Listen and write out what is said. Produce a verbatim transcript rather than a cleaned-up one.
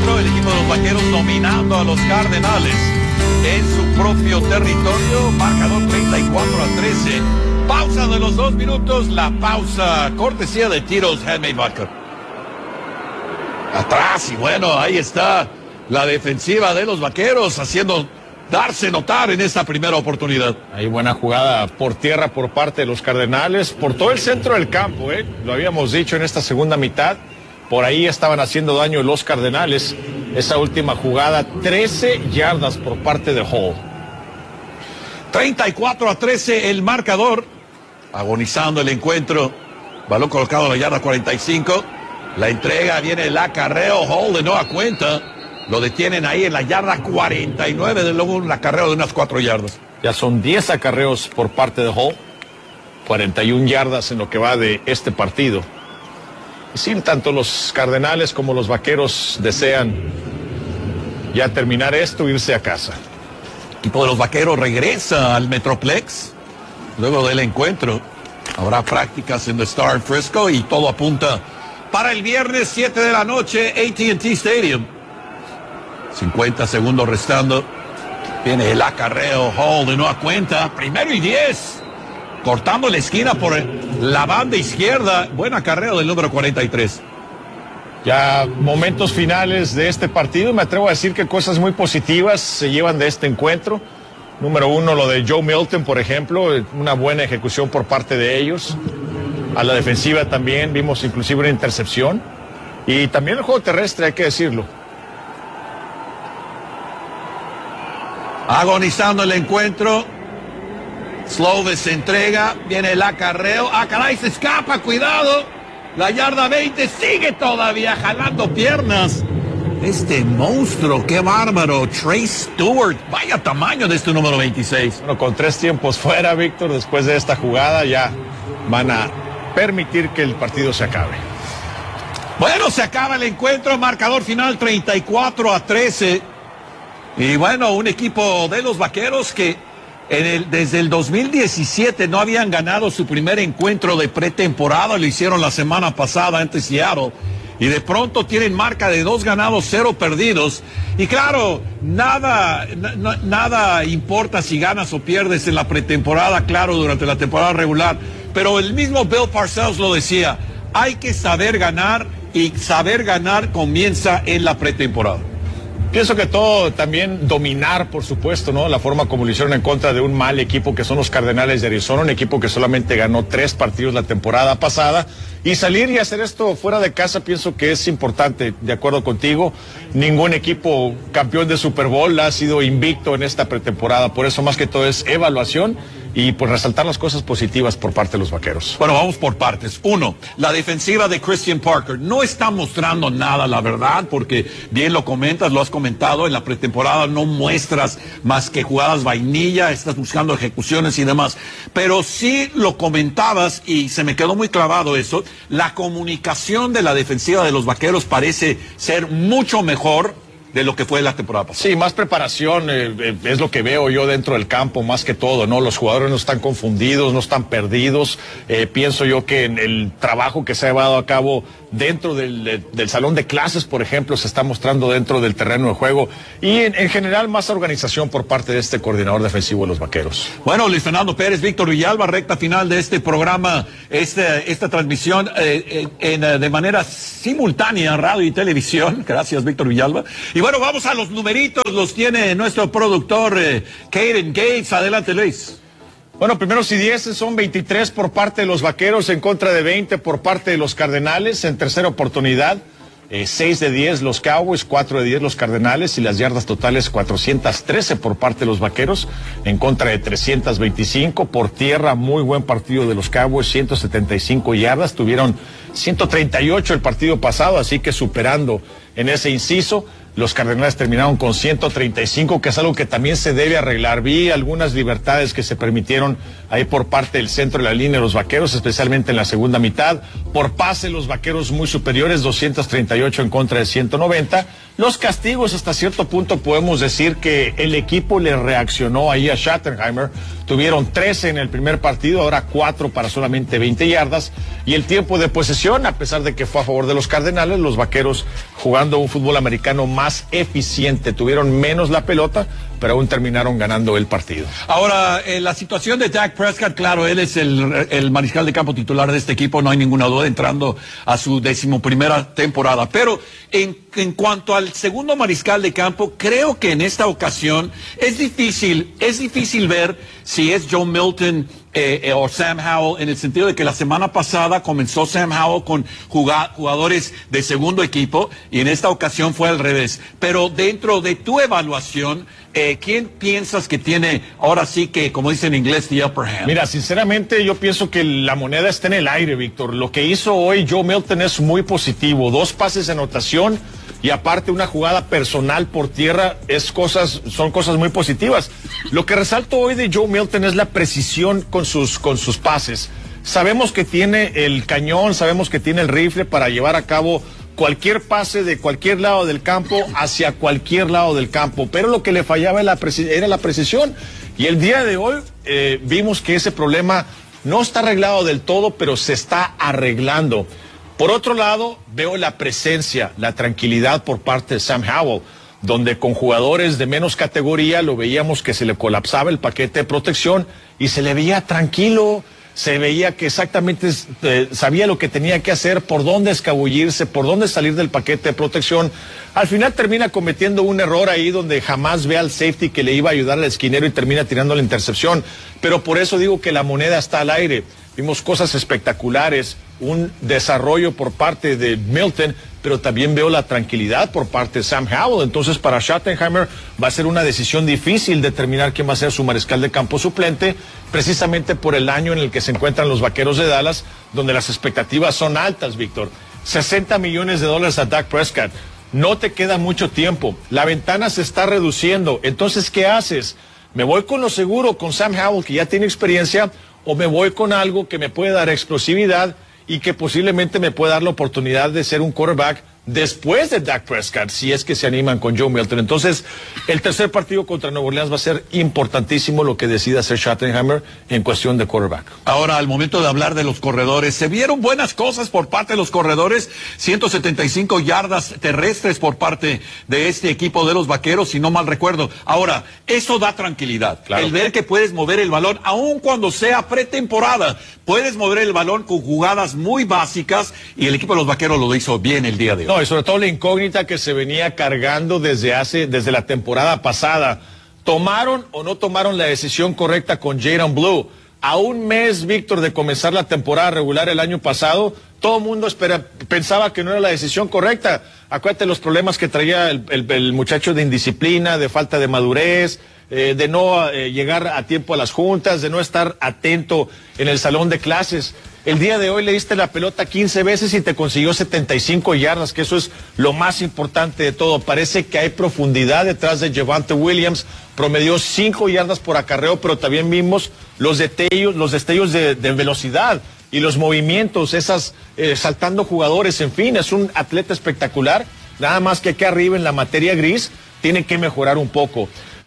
encuentro, el equipo de los Vaqueros dominando a los Cardenales en su propio territorio, marcador treinta y cuatro a trece. Pausa de los dos minutos, la pausa cortesía de Tito's Handmade Vodka. Atrás, y bueno, ahí está la defensiva de los Vaqueros haciendo darse notar en esta primera oportunidad. Hay buena jugada por tierra por parte de los Cardenales, por todo el centro del campo, ¿eh? Lo habíamos dicho en esta segunda mitad, por ahí estaban haciendo daño los Cardenales. Esa última jugada, trece yardas por parte de Hall. treinta y cuatro a trece el marcador, agonizando el encuentro, balón colocado en la yarda cuarenta y cinco, la entrega, viene el acarreo, Hall de nueva cuenta. Lo detienen ahí en la yarda cuarenta y nueve, de luego un acarreo de unas cuatro yardas. Ya son diez acarreos por parte de Hall, cuarenta y una yardas en lo que va de este partido. Y sí, tanto los Cardenales como los Vaqueros desean ya terminar esto e irse a casa. El equipo de los Vaqueros regresa al Metroplex luego del encuentro. Habrá prácticas en The Star en Frisco y todo apunta para el viernes siete de la noche, A T and T Stadium. cincuenta segundos restando. Viene el acarreo, Hall de nueva cuenta. Primero y diez. Cortando la esquina por la banda izquierda. Buen acarreo del número cuarenta y tres. Ya momentos finales de este partido. Me atrevo a decir que cosas muy positivas se llevan de este encuentro. Número uno, lo de Joe Milton, por ejemplo. Una buena ejecución por parte de ellos. A la defensiva también vimos inclusive una intercepción. Y también el juego terrestre, hay que decirlo. Agonizando el encuentro. Slovis se entrega. Viene el acarreo. Ah, caray, se escapa. Cuidado. La yarda veinte sigue todavía jalando piernas. Este monstruo, qué bárbaro. Trey Stewart. Vaya tamaño de este número veintiséis. Bueno, con tres tiempos fuera, Víctor, después de esta jugada ya van a permitir que el partido se acabe. Bueno, se acaba el encuentro. Marcador final treinta y cuatro a trece. Y bueno, un equipo de los Vaqueros que en el, desde el dos mil diecisiete no habían ganado su primer encuentro de pretemporada, lo hicieron la semana pasada ante Seattle, y de pronto tienen marca de dos ganados, cero perdidos, y claro, nada, na, nada importa si ganas o pierdes en la pretemporada, claro, durante la temporada regular, pero el mismo Bill Parcells lo decía, hay que saber ganar, y saber ganar comienza en la pretemporada. Pienso que todo también dominar, por supuesto, ¿no? La forma como lo hicieron en contra de un mal equipo que son los Cardenales de Arizona, un equipo que solamente ganó tres partidos la temporada pasada. Y salir y hacer esto fuera de casa pienso que es importante, de acuerdo contigo. Ningún equipo campeón de Super Bowl ha sido invicto en esta pretemporada, por eso más que todo es evaluación y pues resaltar las cosas positivas por parte de los Vaqueros. Bueno, vamos por partes. Uno, la defensiva de Christian Parker no está mostrando nada, la verdad, porque bien lo comentas, lo has comentado, en la pretemporada no muestras más que jugadas vainilla, estás buscando ejecuciones y demás, pero sí lo comentabas y se me quedó muy clavado eso, la comunicación de la defensiva de los Vaqueros parece ser mucho mejor de lo que fue la temporada pasada. Sí, más preparación, eh, eh, es lo que veo yo dentro del campo, más que todo, ¿no? Los jugadores no están confundidos, no están perdidos. Eh, pienso yo que en el trabajo que se ha llevado a cabo dentro del, de, del salón de clases, por ejemplo, se está mostrando dentro del terreno de juego. Y en, en general, más organización por parte de este coordinador defensivo de los Vaqueros. Bueno, Luis Fernando Pérez, Víctor Villalba, recta final de este programa, este, esta transmisión eh, en, en, de manera simultánea, radio y televisión. Gracias, Víctor Villalba. Y bueno, vamos a los numeritos, los tiene nuestro productor eh, Caden Gates. Adelante, Luis. Bueno, primeros y dieces son veintitrés por parte de los Vaqueros en contra de veinte por parte de los Cardenales. En tercera oportunidad, eh, seis de diez los Cowboys, cuatro de diez los Cardenales y las yardas totales cuatrocientas trece por parte de los Vaqueros en contra de trescientas veinticinco. Por tierra, muy buen partido de los Cowboys, ciento setenta y cinco yardas. Tuvieron ciento treinta y ocho el partido pasado, así que superando en ese inciso. Los Cardenales terminaron con ciento treinta y cinco, que es algo que también se debe arreglar. Vi algunas libertades que se permitieron ahí por parte del centro de la línea de los Vaqueros, especialmente en la segunda mitad. Por pase, los Vaqueros muy superiores, doscientos treinta y ocho en contra de ciento noventa. Los castigos, hasta cierto punto podemos decir que el equipo le reaccionó ahí a Schottenheimer. Tuvieron trece en el primer partido, ahora cuatro para solamente veinte yardas. Y el tiempo de posesión, a pesar de que fue a favor de los Cardenales, los Vaqueros jugando un fútbol americano más eficiente. Tuvieron menos la pelota, pero aún terminaron ganando el partido. Ahora, eh, la situación de Dak Prescott, claro, él es el, el mariscal de campo titular de este equipo, no hay ninguna duda, entrando a su decimoprimera temporada. Pero en, en cuanto al segundo mariscal de campo, creo que en esta ocasión es difícil, es difícil ver si es Joe Milton eh, eh, o Sam Howell, en el sentido de que la semana pasada comenzó Sam Howell con jugadores de segundo equipo y en esta ocasión fue al revés. Pero dentro de tu evaluación, eh, ¿quién piensas que tiene ahora sí que, como dicen en inglés, the upper hand? Mira, sinceramente yo pienso que la moneda está en el aire, Víctor. Lo que hizo hoy Joe Milton es muy positivo. Dos pases de anotación y aparte una jugada personal por tierra es cosas, son cosas muy positivas. Lo que resalto hoy de Joe Milton es la precisión con sus, con sus pases. Sabemos que tiene el cañón, sabemos que tiene el rifle para llevar a cabo cualquier pase de cualquier lado del campo hacia cualquier lado del campo, pero lo que le fallaba era la, preci- era la precisión. Y el día de hoy eh, vimos que ese problema no está arreglado del todo, pero se está arreglando. Por otro lado, veo la presencia, la tranquilidad por parte de Sam Howell, donde con jugadores de menos categoría lo veíamos que se le colapsaba el paquete de protección y se le veía tranquilo, se veía que exactamente eh, sabía lo que tenía que hacer, por dónde escabullirse, por dónde salir del paquete de protección. Al final termina cometiendo un error ahí donde jamás ve al safety que le iba a ayudar al esquinero y termina tirando la intercepción. Pero por eso digo que la moneda está al aire. Vimos cosas espectaculares, un desarrollo por parte de Milton, pero también veo la tranquilidad por parte de Sam Howell. Entonces, para Schottenheimer va a ser una decisión difícil determinar quién va a ser su mariscal de campo suplente, precisamente por el año en el que se encuentran los Vaqueros de Dallas, donde las expectativas son altas, Víctor. sesenta millones de dólares a Dak Prescott. No te queda mucho tiempo. La ventana se está reduciendo. Entonces, ¿qué haces? ¿Me voy con lo seguro, con Sam Howell, que ya tiene experiencia, o me voy con algo que me puede dar explosividad y que posiblemente me pueda dar la oportunidad de ser un quarterback después de Dak Prescott, si es que se animan con Joe Milton? Entonces, el tercer partido contra Nueva Orleans va a ser importantísimo lo que decida hacer Schottenheimer en cuestión de quarterback. Ahora, al momento de hablar de los corredores, se vieron buenas cosas por parte de los corredores, ciento setenta y cinco yardas terrestres por parte de este equipo de los Vaqueros, si no mal recuerdo. Ahora, eso da tranquilidad, claro. El ver que puedes mover el balón, aun cuando sea pretemporada, puedes mover el balón con jugadas muy básicas y el equipo de los Vaqueros lo hizo bien el día de hoy. No, y sobre todo la incógnita que se venía cargando desde hace, desde la temporada pasada. ¿Tomaron o no tomaron la decisión correcta con Jaden Blue? A un mes, Víctor, de comenzar la temporada regular el año pasado, todo el mundo espera, pensaba que no era la decisión correcta. Acuérdate los problemas que traía el, el, el muchacho de indisciplina, de falta de madurez, eh, de no eh, llegar a tiempo a las juntas, de no estar atento en el salón de clases. El día de hoy le diste la pelota quince veces y te consiguió setenta y cinco yardas, que eso es lo más importante de todo. Parece que hay profundidad detrás de Javonte Williams, promedió cinco yardas por acarreo, pero también vimos los destellos, los destellos de, de velocidad y los movimientos, esas eh, saltando jugadores, en fin, es un atleta espectacular, nada más que aquí arriba en la materia gris tiene que mejorar un poco.